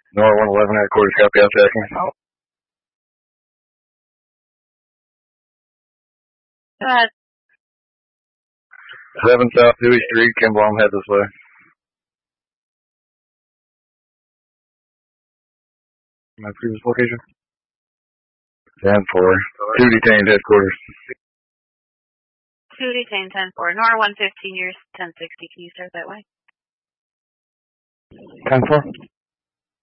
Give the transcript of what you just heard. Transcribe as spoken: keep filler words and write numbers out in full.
Nora one eleven headquarters, copy out tracking. Go ahead. seven South Dewey Street, Kimball, I'm head this way. My previous location? ten four. Two detained headquarters. Two detained, ten four. Nora one fifteen, you're ten sixty. Can you start that way? ten four.